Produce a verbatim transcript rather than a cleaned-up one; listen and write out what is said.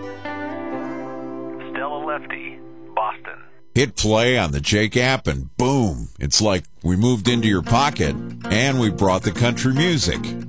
Stella Lefty, Boston. Hit play on the Jake app and boom, it's like we moved into your pocket and we brought the country music.